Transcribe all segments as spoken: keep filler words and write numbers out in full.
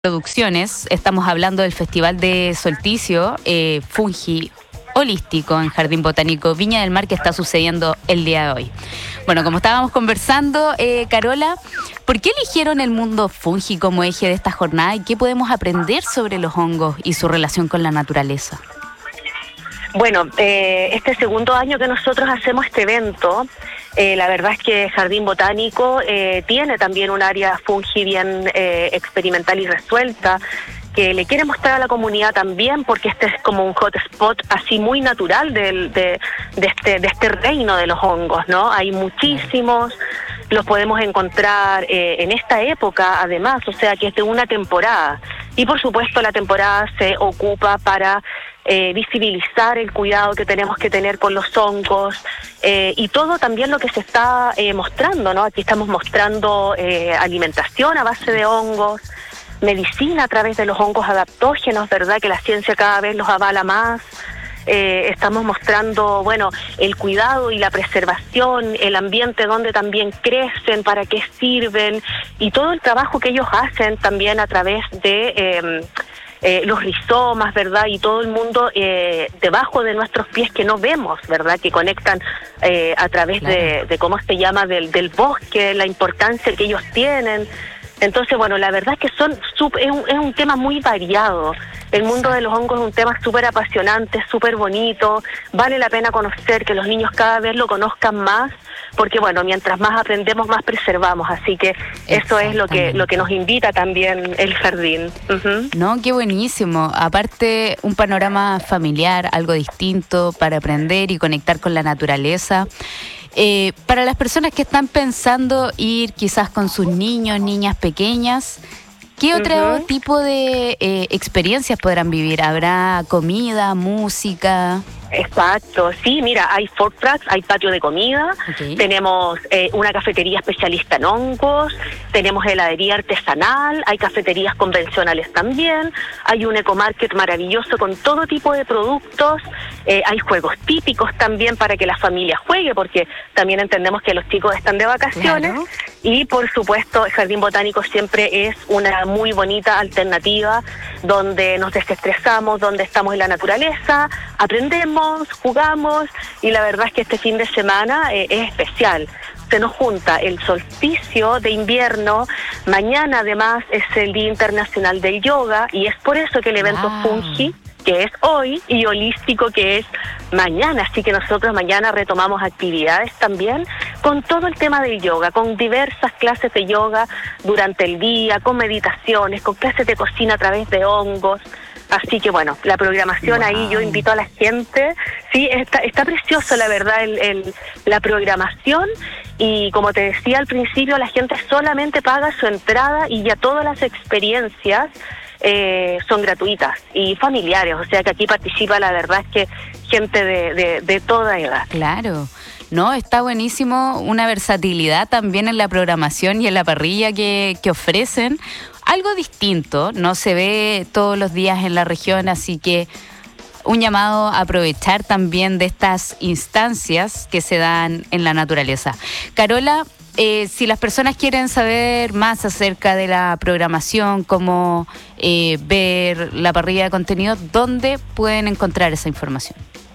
Producciones, estamos hablando del Festival de Solsticio, eh, Fungi Holístico en Jardín Botánico Viña del Mar, que está sucediendo el día de hoy. Bueno, como estábamos conversando, eh, Carola, ¿por qué eligieron el mundo fungi como eje de esta jornada y qué podemos aprender sobre los hongos y su relación con la naturaleza? Bueno, eh, este segundo año que nosotros hacemos este evento, eh, la verdad es que Jardín Botánico eh, tiene también un área fungi bien eh, experimental y resuelta, que le quiere mostrar a la comunidad también, porque este es como un hotspot así muy natural del, de, de, este, de este reino de los hongos, ¿no? Hay muchísimos, los podemos encontrar eh, en esta época además, o sea que es de una temporada. Y por supuesto la temporada se ocupa para eh, visibilizar el cuidado que tenemos que tener con los hongos eh, y todo también lo que se está eh, mostrando, ¿no? Aquí estamos mostrando eh, alimentación a base de hongos, medicina a través de los hongos adaptógenos, ¿verdad? Que la ciencia cada vez los avala más. Eh, estamos mostrando, bueno, el cuidado y la preservación, el ambiente donde también crecen, para qué sirven, y todo el trabajo que ellos hacen también a través de eh, eh, los rizomas, ¿verdad? Y todo el mundo eh, debajo de nuestros pies que no vemos, ¿verdad? Que conectan eh, a través claro. de, de, ¿cómo se llama?, del, del bosque, la importancia que ellos tienen. Entonces, bueno, la verdad es que son super, es, un, es un tema muy variado. El mundo de los hongos es un tema súper apasionante, súper bonito. Vale la pena conocer, que los niños cada vez lo conozcan más, porque, bueno, mientras más aprendemos, más preservamos. Así que eso es lo que lo que nos invita también el jardín. Uh-huh. No, qué buenísimo. Aparte, un panorama familiar, algo distinto para aprender y conectar con la naturaleza. Eh, para las personas que están pensando ir quizás con sus niños, niñas pequeñas, ¿qué otro uh-huh. tipo de eh, experiencias podrán vivir? ¿Habrá comida, música? Exacto, sí, mira, hay food trucks, hay patio de comida, okay. tenemos eh, una cafetería especialista en hongos, tenemos heladería artesanal, hay cafeterías convencionales también, hay un ecomarket maravilloso con todo tipo de productos, eh, hay juegos típicos también para que la familia juegue, porque también entendemos que los chicos están de vacaciones, claro. Y por supuesto el Jardín Botánico siempre es una muy bonita alternativa donde nos desestresamos, donde estamos en la naturaleza, aprendemos, jugamos, y la verdad es que este fin de semana eh, es especial. Se nos junta el solsticio de invierno, mañana además es el Día Internacional del Yoga, y es por eso que el evento wow. Fungi, que es hoy, y holístico, que es mañana, así que nosotros mañana retomamos actividades también con todo el tema del yoga, con diversas clases de yoga durante el día, con meditaciones, con clases de cocina a través de hongos. Así que bueno, la programación wow. ahí yo invito a la gente, sí, está, está precioso la verdad el, el, la programación, y como te decía al principio, la gente solamente paga su entrada y ya todas las experiencias eh, son gratuitas y familiares, o sea que aquí participa la verdad es que gente de, de, de toda edad. Claro. No, está buenísimo, una versatilidad también en la programación y en la parrilla que, que ofrecen. Algo distinto, no se ve todos los días en la región, así que un llamado a aprovechar también de estas instancias que se dan en la naturaleza. Carola, eh, si las personas quieren saber más acerca de la programación, cómo eh, ver la parrilla de contenido, ¿dónde pueden encontrar esa información?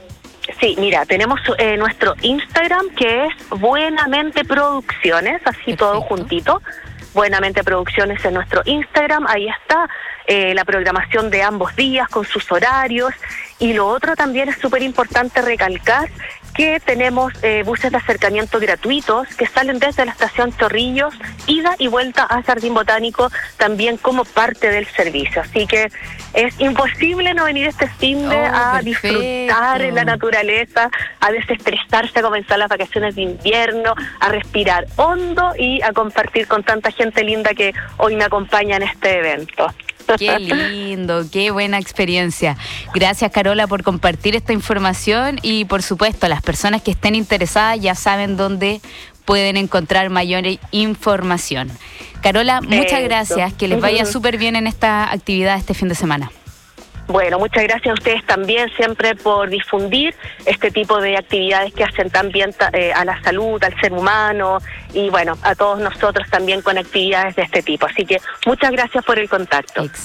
Sí, mira, tenemos eh, nuestro Instagram, que es Buenamente Producciones, así Perfecto. Todo juntito. Buenamente Producciones en nuestro Instagram, ahí está eh, la programación de ambos días con sus horarios. Y lo otro también es súper importante recalcar que tenemos eh, buses de acercamiento gratuitos que salen desde la estación Chorrillos, ida y vuelta a Jardín Botánico, también como parte del servicio. Así que es imposible no venir este fin de oh, a perfecto. Disfrutar en la naturaleza, a desestresarse, a comenzar las vacaciones de invierno, a respirar hondo y a compartir con tanta gente linda que hoy me acompaña en este evento. Qué lindo, qué buena experiencia. Gracias, Carola, por compartir esta información, y por supuesto, las personas que estén interesadas ya saben dónde pueden encontrar mayor información. Carola, muchas Eso. gracias, que les vaya súper bien en esta actividad este fin de semana. Bueno, muchas gracias a ustedes también siempre por difundir este tipo de actividades que hacen tan bien eh, a la salud, al ser humano y bueno, a todos nosotros también con actividades de este tipo. Así que muchas gracias por el contacto.